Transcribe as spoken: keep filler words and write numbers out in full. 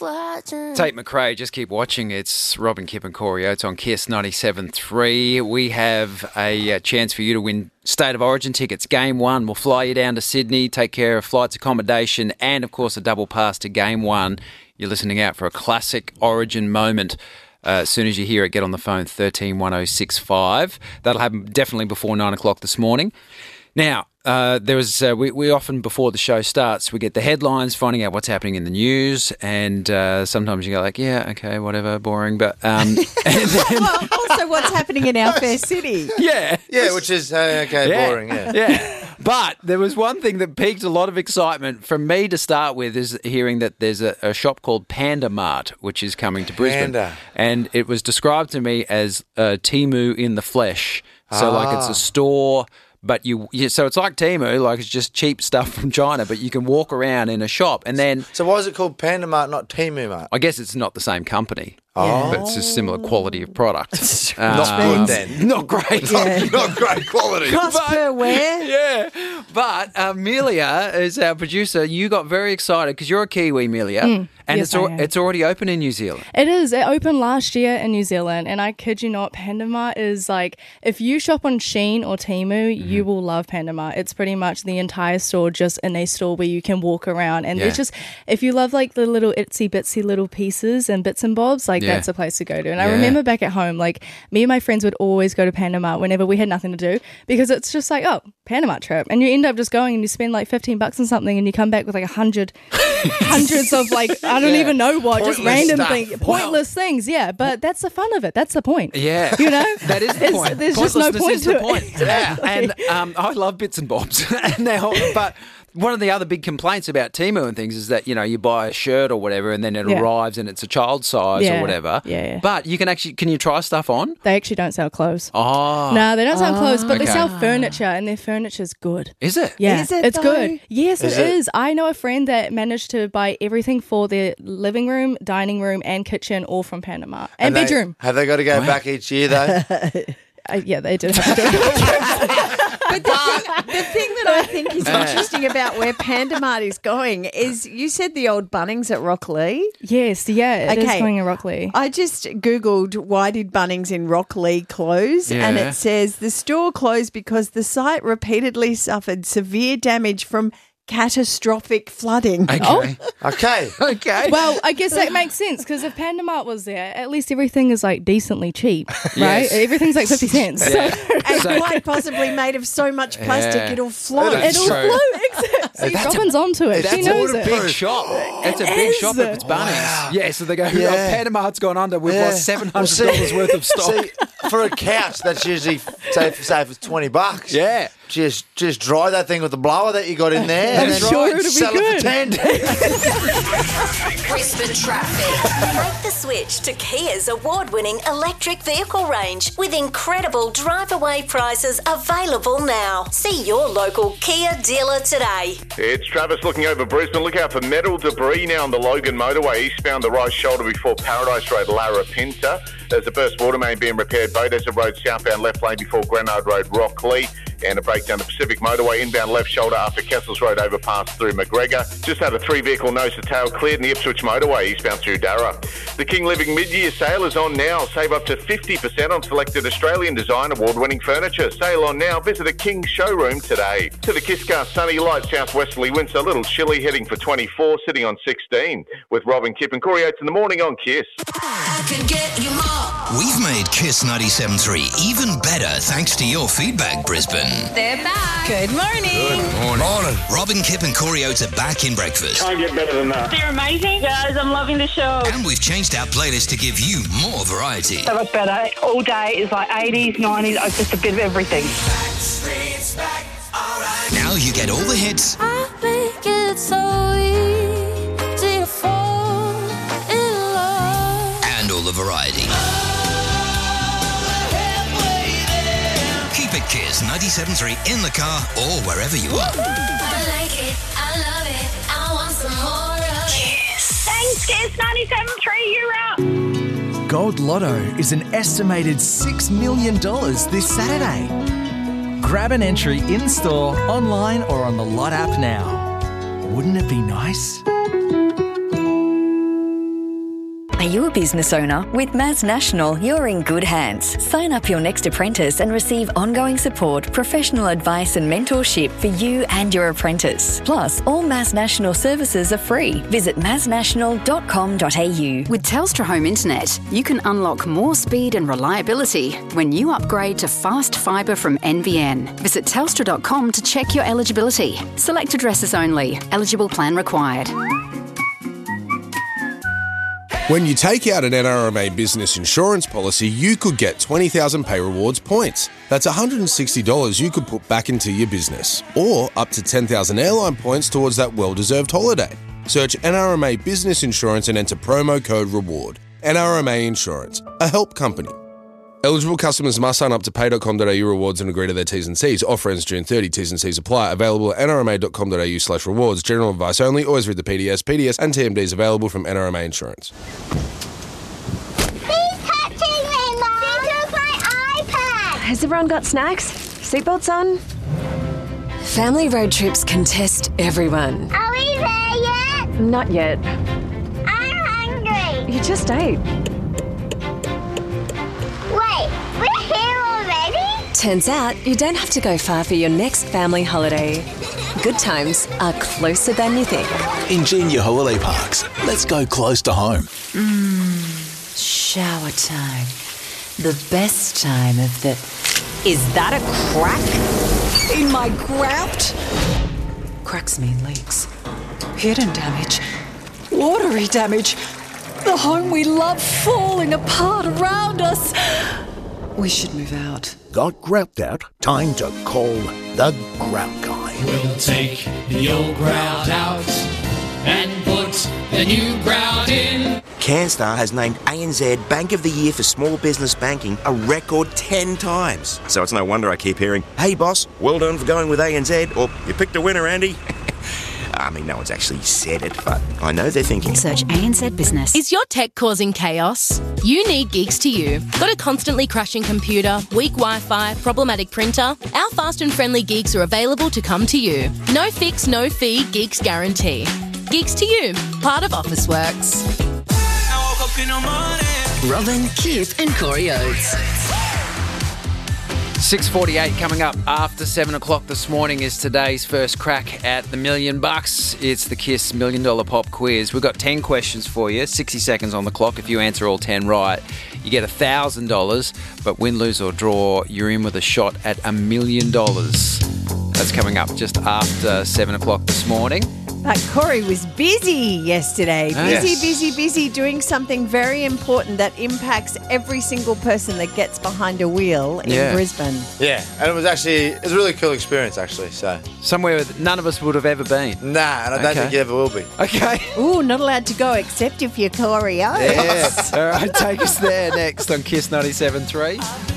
Tate McRae, just keep watching. It's Robin, Kip and Corey Oates on Kiss ninety-seven point three. We have a, a chance for you to win State of Origin tickets. Game one, we'll fly you down to Sydney, take care of flights, accommodation, and, of course, a double pass to Game one. You're listening out for a classic Origin moment. Uh, as soon as you hear it, get on the phone, one three one oh six five. That'll happen definitely before nine o'clock this morning. Now, uh, there was uh, we, we often, before the show starts, we get the headlines, finding out what's happening in the news, and uh, sometimes you go like, yeah, okay, whatever, boring. But um, and then, well, also what's happening in our fair city. Yeah. Yeah, which is, uh, okay, yeah, boring, yeah. Yeah. But there was one thing that piqued a lot of excitement from me to start with, is hearing that there's a, a shop called Panda Mart, which is coming to Brisbane. Panda. And it was described to me as uh, Temu in the flesh. So, Ah. like, it's a store... But you, you, so it's like Temu, like it's just cheap stuff from China, but you can walk around in a shop and then... So why is it called Panda Mart, not Temu Mart? I guess it's not the same company, Oh. but it's a similar quality of product. Not good then. Not great. Yeah. Not great quality. Cost But- per wear. Yeah, but uh, Amelia is our producer. You got very excited because you're a Kiwi, Amelia, and yes, it's al- I am. it's already open in New Zealand. It is. It opened last year in New Zealand, and I kid you not, Panda Mart is like, if you shop on Shein or Temu, Mm-hmm. you will love Panda Mart. It's pretty much the entire store just in a store where you can walk around. And Yeah. it's just, if you love like the little itsy bitsy little pieces and bits and bobs, like Yeah. that's a place to go to. And Yeah. I remember back at home, like me and my friends would always go to Panda Mart whenever we had nothing to do, because it's just like, oh, Panda Mart trip. And you end up just going and you spend like fifteen bucks on something and you come back with like a hundred, hundreds of like, I don't Yeah. even know what, just Pointless random stuff. things, pointless things. Yeah. But that's the fun of it. That's the point. Yeah, You know? that is the It's- point. there's just no Pointlessness point is to the it. point. Yeah, and um, I love bits and bobs. now, but one of the other big complaints about Temu and things is that, you know, you buy a shirt or whatever, and then it Yeah. arrives and it's a child size Yeah. or whatever. Yeah, yeah. But you can actually, can you try stuff on? They actually don't sell clothes. Oh, No, they don't sell clothes, but they Okay. sell furniture, and their furniture's good. is it? Yeah, Is it it's though? good. Yes, Is it it? is. I know a friend that managed to buy everything for their living room, dining room, and kitchen, all from Panda Mart, and, they- bedroom. have they got to go Wow. back each year, though? Uh, yeah, they did have to do it. But the thing, the thing that I think is interesting about where Panda Mart is going is, you said the old Bunnings at Rocklea. Yes, yeah, it is Okay. going in Rocklea. I just Googled why did Bunnings in Rocklea close, and Yeah. it says the store closed because the site repeatedly suffered severe damage from catastrophic flooding. Okay. Okay. Okay. Well, I guess that makes sense, because if Panda Mart was there, at least everything is like decently cheap, right? Yes. Everything's like fifty cents. So And So- quite possibly made of so much plastic Yeah. it'll float. That's it'll true. float. Exactly. See, Robin's onto it. That's She knows a it. big shop. It's a big is. shop if it's Bunnings. Yeah, so they go, Yeah. oh, Panda Mart's gone under. We've Yeah. lost seven Well, hundred see- dollars worth of stock. See, for a couch, that's usually, say, say if it's twenty bucks. Yeah. Just just dry that thing with the blower that you got in there. I'm and then sure it'll be sell it good. for ten. Brisbane traffic. Make the switch to Kia's award-winning electric vehicle range with incredible drive-away prices available now. See your local Kia dealer today. It's Travis looking over Brisbane. Look out for metal debris now on the Logan motorway, eastbound the right shoulder before Paradise Road, Larapinta. There's a burst water main being repaired, Beaudesert Road, southbound left lane before Grenard Road, Rocklea. And a breakdown the Pacific motorway, inbound left shoulder after Kessels Road overpass through McGregor. Just had a three-vehicle nose to tail cleared in the Ipswich motorway, eastbound through Darra. The King Living mid-year sale is on now. Save up to fifty percent on selected Australian design award-winning furniture. Sale on now. Visit a King showroom today. To the Kisscar, sunny, light southwesterly winds, a little chilly, heading for twenty-four, sitting on sixteen. With Robin, Kip and Corey Oates in the morning on Kiss. I can get you more. We've made Kiss ninety-seven point three even better thanks to your feedback, Brisbane. They're back. Good morning. Morning. Robin, Kip and Corey Oates are back in breakfast. Can't get better than that. They're amazing. Guys, I'm loving the show. And we've changed our playlist to give you more variety. So much better. All day is like eighties, nineties, oh, just a bit of everything. Now you get all the hits I make it so easy to fall in love. and all the variety. Keep it Kiss ninety-seven point three in the car or wherever you are. I like it. I love it. I want some more of it. Thanks, Kiss ninety-seven point three, you're up. Gold Lotto is an estimated six million dollars this Saturday. Grab an entry in-store, online or on the Lot app now. Wouldn't it be nice? Are you a business owner? With Maz National, you're in good hands. Sign up your next apprentice and receive ongoing support, professional advice and mentorship for you and your apprentice. Plus, all Maz National services are free. Visit maz national dot com dot a u. With Telstra Home Internet, you can unlock more speed and reliability when you upgrade to fast fibre from N B N. Visit telstra dot com to check your eligibility. Select addresses only. Eligible plan required. When you take out an N R M A business insurance policy, you could get twenty thousand Pay Rewards points. That's one hundred sixty dollars you could put back into your business, or up to ten thousand airline points towards that well-deserved holiday. Search N R M A Business Insurance and enter promo code REWARD. N R M A Insurance, a help company. Eligible customers must sign up to pay dot com dot a u rewards and agree to their T's and C's. Offer ends June thirtieth. T's and C's apply. Available at n r m a dot com dot a u slash rewards. General advice only. Always read the P D S. P D S and T M Ds available from N R M A Insurance. Has everyone got snacks? Seatbelts on? Family road trips can test everyone. Are we there yet? Not yet. I'm hungry. You just ate. Wait, we're here already? Turns out you don't have to go far for your next family holiday. Good times are closer than you think. Ingenia Holiday Parks. Let's go close to home. Mmm, shower time. The best time of the... Is that a crack in my grout? Cracks mean leaks. Hidden damage. Watery damage. The home we love falling apart around us. We should move out. Got grout out? Time to call the Grout Guy. We'll take the old grout out and put the new grout in. CanStar has named A N Z Bank of the Year for Small Business Banking a record ten times. So it's no wonder I keep hearing, hey boss, well done for going with A N Z, or you picked a winner, Andy. I mean, no one's actually said it, but I know they're thinking. Search A N Z Business. Is your tech causing chaos? You need Geeks to You. Got a constantly crashing computer, weak Wi-Fi, problematic printer? Our fast and friendly Geeks are available to come to you. No fix, no fee, Geeks guarantee. Geeks to You, part of Officeworks. Robin, Kip and Corey Oates. six forty-eight coming up after seven o'clock this morning is today's first crack at the million bucks. It's the KISS Million Dollar Pop Quiz. We've got ten questions for you, sixty seconds on the clock. If you answer all ten right, you get one thousand dollars, but win, lose or draw, you're in with a shot at a million dollars. That's coming up just after seven o'clock this morning. But Corey was busy yesterday. Busy, Yes. busy, busy doing something very important that impacts every single person that gets behind a wheel in Yeah. Brisbane. Yeah, and it was actually, it was a really cool experience, actually. So Somewhere that none of us would have ever been. Nah, and I don't Okay. think you ever will be. Okay. Ooh, not allowed to go except if you're Corey Oates. Yes. All right, take us there next on KISS ninety-seven point three.